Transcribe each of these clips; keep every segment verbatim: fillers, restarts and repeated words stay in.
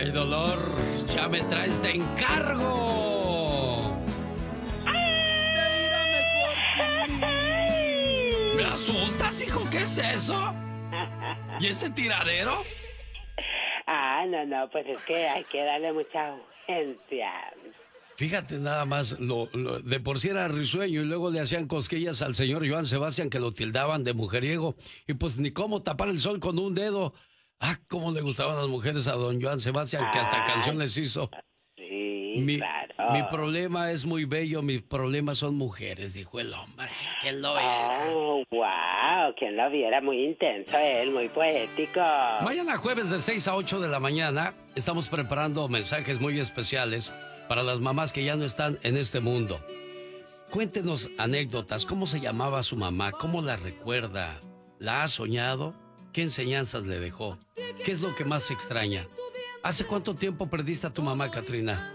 Ay, dolor, ya me traes de encargo. Te irá mejor sin mí. ¿Me asustas, hijo? ¿Qué es eso? ¿Y ese tiradero? Ah, no, no, pues es que hay que darle mucha urgencia. Fíjate nada más, lo, lo, de por sí era risueño y luego le hacían cosquillas al señor Joan Sebastián que lo tildaban de mujeriego y pues ni cómo tapar el sol con un dedo. Ah, cómo le gustaban las mujeres a don Joan Sebastián, que hasta ah, canción les hizo. Sí, mi, claro. Mi problema es muy bello, mis problemas son mujeres, dijo el hombre. ¿Quién lo viera? Oh, wow, quien lo viera, muy intenso él, muy poético. Mañana jueves de seis a ocho de la mañana estamos preparando mensajes muy especiales para las mamás que ya no están en este mundo. Cuéntenos anécdotas, ¿cómo se llamaba su mamá? ¿Cómo la recuerda? ¿La ha soñado? ¿Qué enseñanzas le dejó? ¿Qué es lo que más extraña? ¿Hace cuánto tiempo perdiste a tu mamá, Catrina?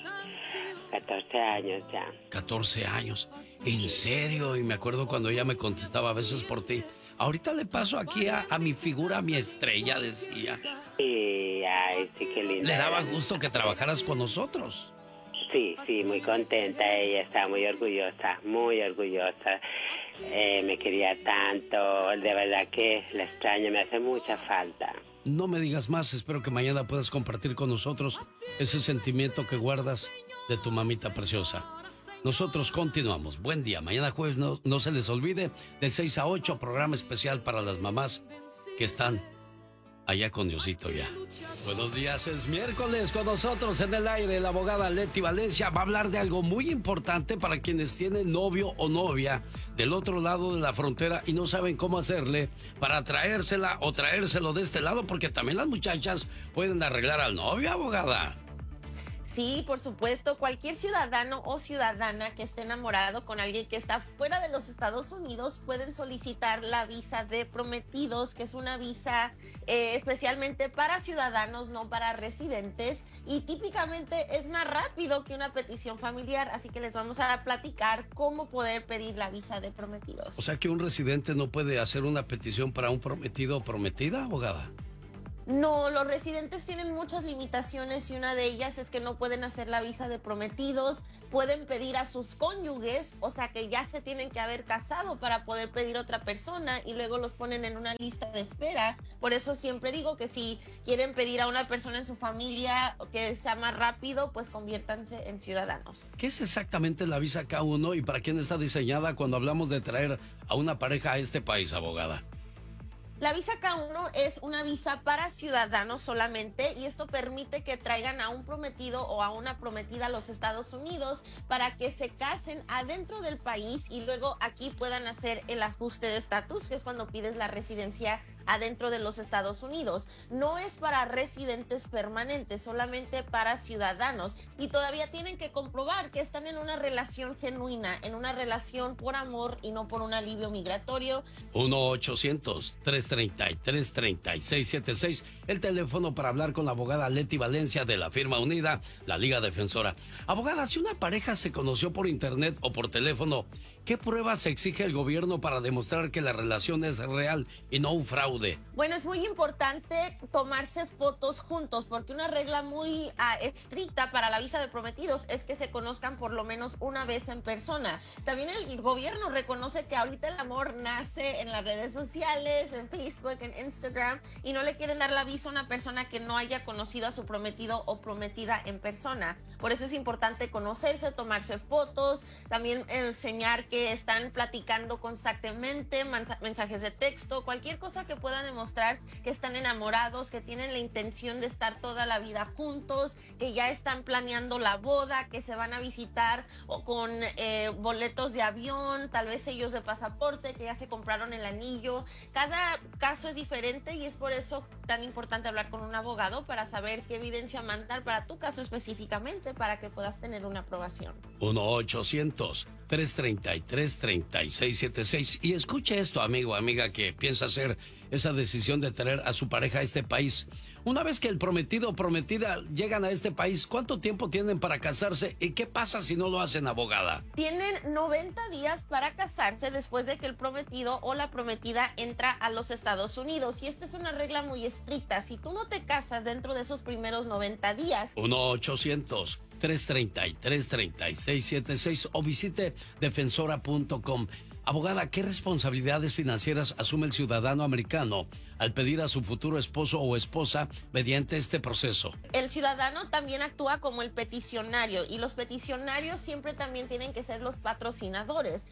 catorce años ya. catorce años. ¿En serio? Y me acuerdo cuando ella me contestaba a veces por ti. Ahorita le paso aquí a, a mi figura, a mi estrella, decía. Sí, ay, sí, qué linda. Le daba gusto que trabajaras con nosotros. Sí, sí, muy contenta, ella está muy orgullosa, muy orgullosa. Eh, me quería tanto, de verdad que la extraño, me hace mucha falta. No me digas más, espero que mañana puedas compartir con nosotros ese sentimiento que guardas de tu mamita preciosa. Nosotros continuamos. Buen día, mañana jueves no, no se les olvide, de seis a ocho, programa especial para las mamás que están allá con Diosito ya. Buenos días, es miércoles con nosotros en el aire. La abogada Leti Valencia va a hablar de algo muy importante para quienes tienen novio o novia del otro lado de la frontera y no saben cómo hacerle para traérsela o traérselo de este lado, porque también las muchachas pueden arreglar al novio, abogada. Sí, por supuesto, cualquier ciudadano o ciudadana que esté enamorado con alguien que está fuera de los Estados Unidos pueden solicitar la visa de prometidos, que es una visa eh, especialmente para ciudadanos, no para residentes, y típicamente es más rápido que una petición familiar, así que les vamos a platicar cómo poder pedir la visa de prometidos. O sea que un residente no puede hacer una petición para un prometido o prometida, abogada. No, los residentes tienen muchas limitaciones y una de ellas es que no pueden hacer la visa de prometidos, pueden pedir a sus cónyuges, o sea que ya se tienen que haber casado para poder pedir otra persona y luego los ponen en una lista de espera. Por eso siempre digo que si quieren pedir a una persona en su familia que sea más rápido, pues conviértanse en ciudadanos. ¿Qué es exactamente la visa K uno y para quién está diseñada cuando hablamos de traer a una pareja a este país, abogada? La visa K uno es una visa para ciudadanos solamente y esto permite que traigan a un prometido o a una prometida a los Estados Unidos para que se casen adentro del país y luego aquí puedan hacer el ajuste de estatus, que es cuando pides la residencia adentro de los Estados Unidos. No es para residentes permanentes, solamente para ciudadanos y todavía tienen que comprobar que están en una relación genuina, en una relación por amor y no por un alivio migratorio. uno ochocientos, trescientos treinta y tres, treinta y seis setenta y seis, el teléfono para hablar con la abogada Leti Valencia de la firma Unida, la Liga Defensora. Abogada, si una pareja se conoció por internet o por teléfono, ¿qué pruebas exige el gobierno para demostrar que la relación es real y no un fraude? Bueno, es muy importante tomarse fotos juntos, porque una regla muy uh, estricta para la visa de prometidos es que se conozcan por lo menos una vez en persona. También el gobierno reconoce que ahorita el amor nace en las redes sociales, en Facebook, en Instagram, y no le quieren dar la visa a una persona que no haya conocido a su prometido o prometida en persona. Por eso es importante conocerse, tomarse fotos, también enseñar que están platicando constantemente, mensajes de texto, cualquier cosa que pueda demostrar que están enamorados, que tienen la intención de estar toda la vida juntos, que ya están planeando la boda, que se van a visitar o con eh, boletos de avión, tal vez sellos de pasaporte, que ya se compraron el anillo. Cada caso es diferente y es por eso tan importante hablar con un abogado para saber qué evidencia mandar para tu caso específicamente para que puedas tener una aprobación. uno ochocientos, tres tres tres, tres seis siete seis. Y escuche esto, amigo, amiga, que piensa hacer esa decisión de traer a su pareja a este país. Una vez que el prometido o prometida llegan a este país, ¿cuánto tiempo tienen para casarse? ¿Y qué pasa si no lo hacen, abogada? Tienen noventa días para casarse después de que el prometido o la prometida entra a los Estados Unidos. Y esta es una regla muy estricta. Si tú no te casas dentro de esos primeros noventa días... uno ochocientos, tres tres tres, tres seis siete seis o visite defensora punto com. Abogada, ¿qué responsabilidades financieras asume el ciudadano americano al pedir a su futuro esposo o esposa mediante este proceso? El ciudadano también actúa como el peticionario y los peticionarios siempre también tienen que ser los patrocinadores.